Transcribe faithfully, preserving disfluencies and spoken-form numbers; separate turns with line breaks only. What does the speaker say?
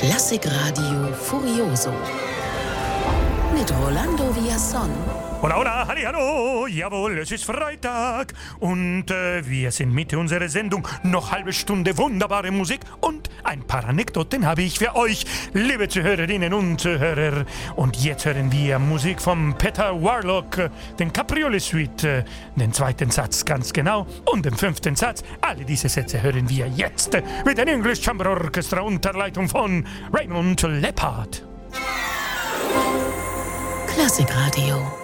Klassikradio Furioso mit Rolando Villazón.
Hola, hola, halli, hallo, jawohl, es ist Freitag und äh, wir sind mit unserer Sendung. Noch halbe Stunde wunderbare Musik und ein paar Anekdoten habe ich für euch, liebe Zuhörerinnen und Zuhörer. Und jetzt hören wir Musik von Peter Warlock, äh, den Capriole Suite, äh, den zweiten Satz ganz genau und den fünften Satz. Alle diese Sätze hören wir jetzt äh, mit dem English Chamber Orchestra unter Leitung von Raymond Leppard.
Klassikradio.